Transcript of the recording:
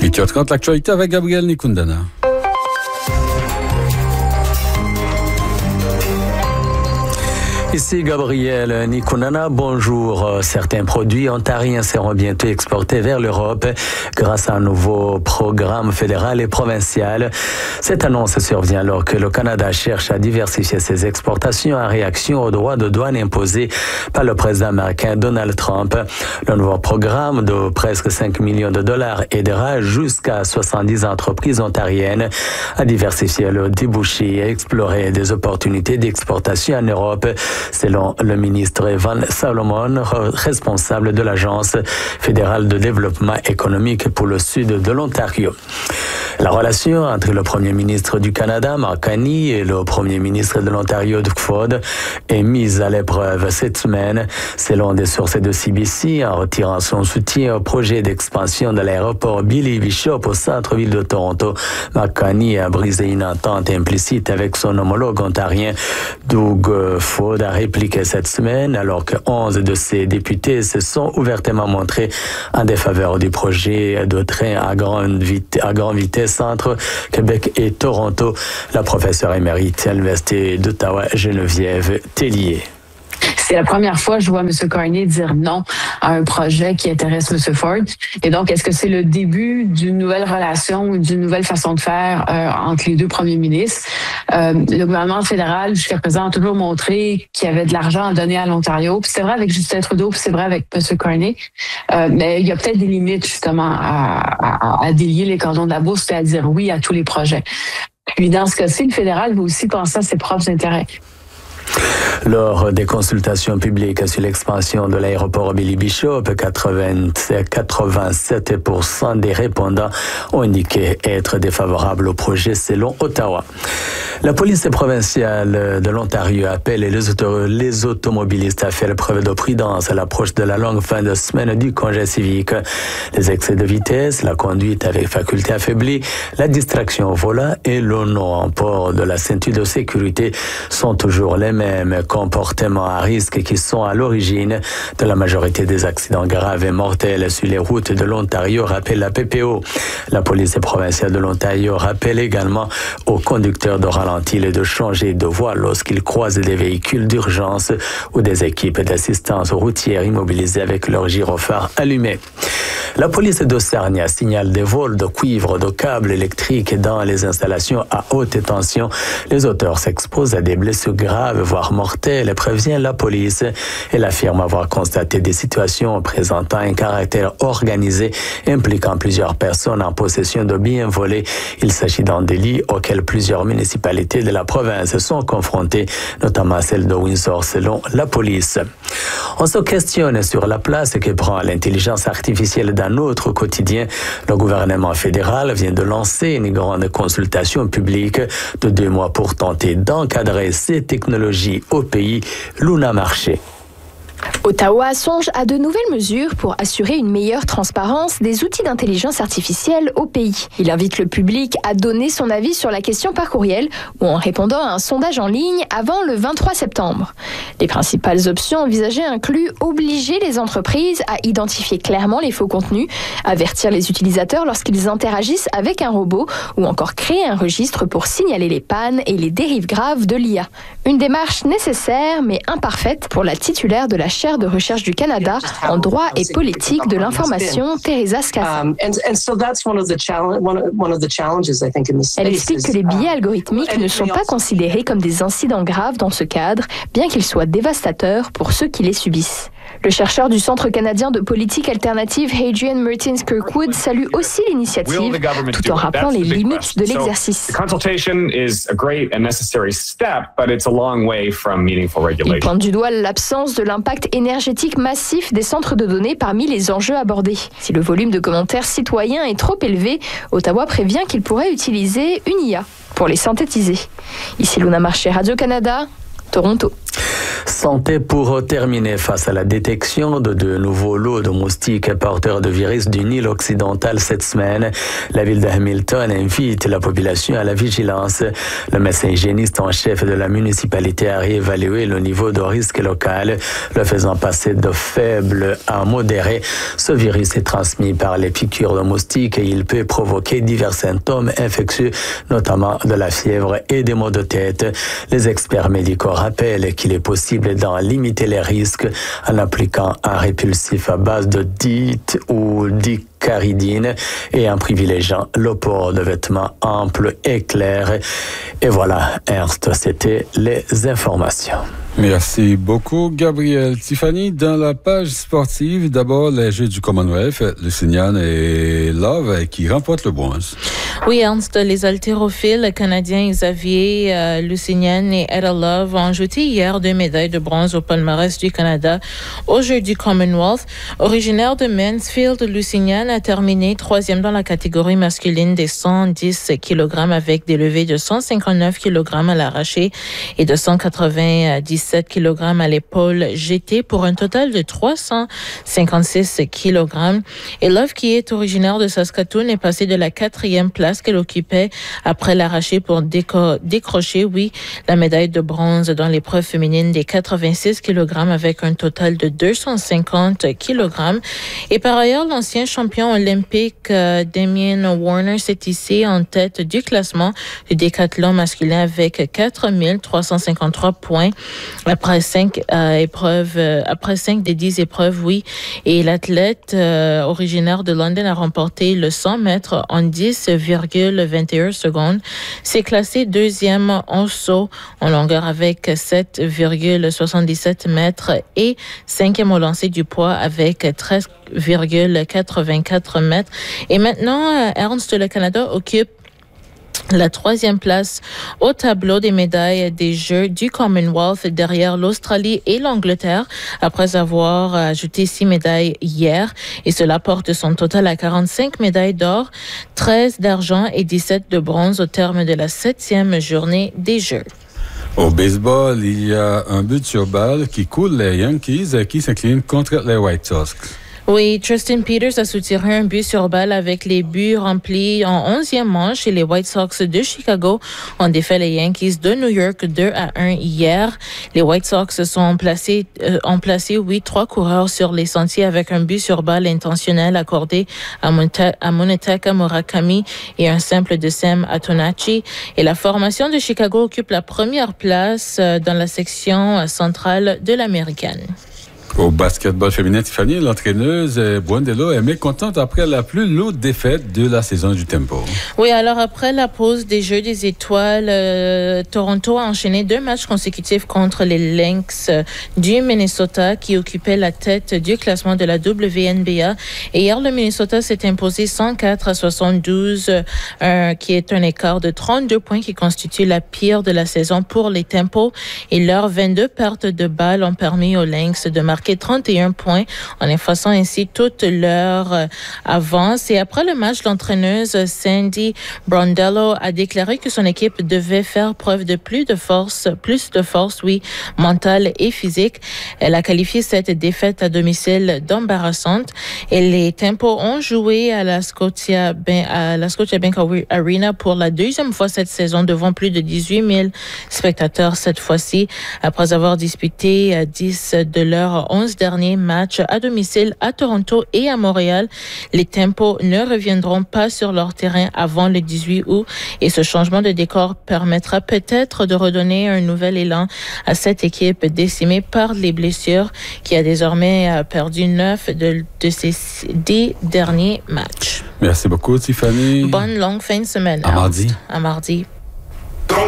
8h30, l'actualité avec Gabriel Nikundana. Ici Gabriel Nikundana, bonjour. Certains produits ontariens seront bientôt exportés vers l'Europe grâce à un nouveau programme fédéral et provincial. Cette annonce survient alors que le Canada cherche à diversifier ses exportations en réaction aux droits de douane imposés par le président américain Donald Trump. Le nouveau programme de presque 5 millions de dollars aidera jusqu'à 70 entreprises ontariennes à diversifier leurs débouchés et explorer des opportunités d'exportation en Europe, selon le ministre Evan Salomon, responsable de l'Agence fédérale de développement économique pour le sud de l'Ontario. La relation entre le premier ministre du Canada, Mark Carney, et le premier ministre de l'Ontario, Doug Ford, est mise à l'épreuve cette semaine, selon des sources de CBC, en retirant son soutien au projet d'expansion de l'aéroport Billy Bishop au centre-ville de Toronto. Mark Carney a brisé une entente implicite avec son homologue ontarien, Doug Ford, a répliqué cette semaine, alors que 11 de ses députés se sont ouvertement montrés en défaveur du projet de train à grande vitesse entre Québec et Toronto. La professeure émérite à l'Université d'Ottawa, Geneviève Tellier. C'est la première fois que je vois M. Carney dire non à un projet qui intéresse M. Ford. Et donc, est-ce que c'est le début d'une nouvelle relation ou d'une nouvelle façon de faire entre les deux premiers ministres? Le gouvernement fédéral, jusqu'à présent, a toujours montré qu'il y avait de l'argent à donner à l'Ontario. Puis c'est vrai avec Justin Trudeau, puis c'est vrai avec M. Carney. Mais il y a peut-être des limites, justement, à délier les cordons de la bourse et à dire oui à tous les projets. Puis dans ce cas-ci, le fédéral veut aussi penser à ses propres intérêts. Lors des consultations publiques sur l'expansion de l'aéroport Billy Bishop, 87% des répondants ont indiqué être défavorables au projet selon Ottawa. La police provinciale de l'Ontario appelle les automobilistes à faire preuve de prudence à l'approche de la longue fin de semaine du congé civique. Les excès de vitesse, la conduite avec faculté affaiblie, la distraction au volant et le non-port de la ceinture de sécurité sont toujours les mêmes comportements à risque qui sont à l'origine de la majorité des accidents graves et mortels sur les routes de l'Ontario, rappelle la PPO. La police provinciale de l'Ontario rappelle également aux conducteurs de ralentir et de changer de voie lorsqu'ils croisent des véhicules d'urgence ou des équipes d'assistance routière immobilisées avec leurs gyrophares allumés. La police de Sarnia signale des vols de cuivre, de câbles électriques dans les installations à haute tension. Les auteurs s'exposent à des blessures graves, voire mortelles, prévient la police. Elle affirme avoir constaté des situations présentant un caractère organisé impliquant plusieurs personnes en possession de biens volés. Il s'agit d'un délit auquel plusieurs municipalités de la province sont confrontées, notamment celle de Windsor, selon la police. On se questionne sur la place que prend l'intelligence artificielle dans notre quotidien. Le gouvernement fédéral vient de lancer une grande consultation publique de 2 mois pour tenter d'encadrer ces technologies au pays. Luna Marché. Ottawa songe à de nouvelles mesures pour assurer une meilleure transparence des outils d'intelligence artificielle au pays. Il invite le public à donner son avis sur la question par courriel ou en répondant à un sondage en ligne avant le 23 septembre. Les principales options envisagées incluent obliger les entreprises à identifier clairement les faux contenus, avertir les utilisateurs lorsqu'ils interagissent avec un robot ou encore créer un registre pour signaler les pannes et les dérives graves de l'IA. Une démarche nécessaire mais imparfaite pour la titulaire de la chaire de recherche du Canada en droit et politique de l'information, Teresa Scassi. Elle explique que les biais algorithmiques ne sont pas considérés comme des incidents graves dans ce cadre, bien qu'ils soient dévastateurs pour ceux qui les subissent. Le chercheur du Centre canadien de politique alternative, Hadrian Martins-Kirkwood, salue aussi l'initiative, tout en rappelant les limites de l'exercice. Il pointe du doigt l'absence de l'impact énergétique massif des centres de données parmi les enjeux abordés. Si le volume de commentaires citoyens est trop élevé, Ottawa prévient qu'il pourrait utiliser une IA pour les synthétiser. Ici Luna Marché, Radio-Canada, Toronto. Santé pour terminer. Face à la détection de nouveaux lots de moustiques porteurs de virus du Nil occidental cette semaine, la ville de Hamilton invite la population à la vigilance. Le médecin hygiéniste en chef de la municipalité a réévalué le niveau de risque local, le faisant passer de faible à modéré. Ce virus est transmis par les piqûres de moustiques et il peut provoquer divers symptômes infectieux, notamment de la fièvre et des maux de tête. Les experts médicaux rappellent qu'il est possible d'en limiter les risques en appliquant un répulsif à base de DEET ou dicaridine et en privilégiant le port de vêtements amples et clairs. Et voilà, Ernst, c'était les informations. Merci beaucoup, Gabriel. Tiffany, dans la page sportive, d'abord les Jeux du Commonwealth, Lucignane et Love qui remportent le bronze. Oui, Ernst, les haltérophiles canadiens Xavier Lucignane et Etta Love ont ajouté hier 2 médailles de bronze au palmarès du Canada aux Jeux du Commonwealth. Originaire de Mansfield, Lucignane a terminé 3e dans la catégorie masculine des 110 kg avec des levées de 159 kg à l'arraché et de 197 kg à l'épaule jetée pour un total de 356 kg. Et Love, qui est originaire de Saskatoon, est passée de la 4e place qu'elle occupait après l'arraché pour décrocher, la médaille de bronze dans l'épreuve féminine des 86 kg avec un total de 250 kg. Et par ailleurs, l'ancien champion olympique Damien Warner s'est hissé en tête du classement du décathlon masculin avec 4353 points après 5 des 10 épreuves, Et l'athlète originaire de London a remporté le 100 mètres en 10,21 secondes. C'est classé 2e en saut en longueur avec 7,77 mètres et 5e au lancer du poids avec 13,84 mètres. Et maintenant, Ernst, le Canada occupe la 3e place au tableau des médailles des Jeux du Commonwealth derrière l'Australie et l'Angleterre après avoir ajouté 6 médailles hier. Et cela porte son total à 45 médailles d'or, 13 d'argent et 17 de bronze au terme de la 7e journée des Jeux. Au baseball, il y a un but sur balle qui coule les Yankees qui s'inclinent contre les White Sox. Oui, Tristan Peters a soutiré un but sur balle avec les buts remplis en 11e manche et les White Sox de Chicago ont défait les Yankees de New York 2-1 hier. Les White Sox ont placé 3 coureurs sur les sentiers avec un but sur balle intentionnel accordé à Munetaka Murakami et un simple de Sam Antonacci. Et la formation de Chicago occupe la 1re place dans la section centrale de l'Américaine. Au basketball féminin, Tiffany, l'entraîneuse Buendello est mécontente après la plus lourde défaite de la saison du Tempo. Oui, alors après la pause des Jeux des Étoiles, Toronto a enchaîné 2 matchs consécutifs contre les Lynx du Minnesota qui occupaient la tête du classement de la WNBA. Et hier, le Minnesota s'est imposé 104-72, qui est un écart de 32 points qui constitue la pire de la saison pour les Tempos. Et leurs 22 pertes de balles ont permis aux Lynx de marquer 31 points en effaçant ainsi toute leur avance. Et après le match, l'entraîneuse Sandy Brondello a déclaré que son équipe devait faire preuve de plus de force, mentale et physique. Elle a qualifié cette défaite à domicile d'embarrassante. Et les Tempos ont joué à la Scotiabank Arena pour la 2e fois cette saison devant plus de 18 000 spectateurs cette fois-ci, après avoir disputé 10 de leurs 11 derniers matchs à domicile à Toronto et à Montréal. Les Tempos ne reviendront pas sur leur terrain avant le 18 août et ce changement de décor permettra peut-être de redonner un nouvel élan à cette équipe décimée par les blessures qui a désormais perdu 9 de ses 10 derniers matchs. Merci beaucoup, Tiffany. Bonne longue fin de semaine. À mardi. À mardi.